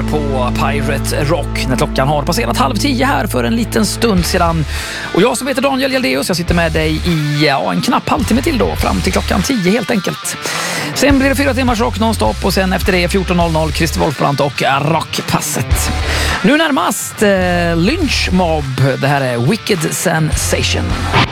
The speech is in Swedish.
på Pirate Rock när klockan har passerat 9:30 här för en liten stund sedan. Och jag som heter Daniel Hjeldeus, jag sitter med dig i en knapp halvtimme till då, fram till klockan 10 helt enkelt. Sen blir det 4 timmars rock nonstop och sen efter det 14.00 Christer Wolfbrandt och Rockpasset. Nu närmast Lynch Mob, det här är Wicked Sensation.